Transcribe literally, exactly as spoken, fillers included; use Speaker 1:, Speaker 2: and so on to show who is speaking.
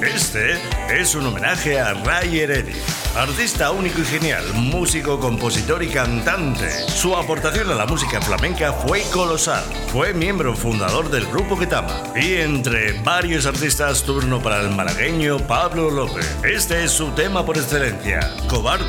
Speaker 1: Este es un homenaje a Ray Heredia, artista único y genial, músico, compositor y cantante. Su aportación a la música flamenca fue colosal. Fue miembro fundador del grupo Ketama y entre varios artistas turno para el malagueño Pablo López. Este es su tema por excelencia, Cobarde.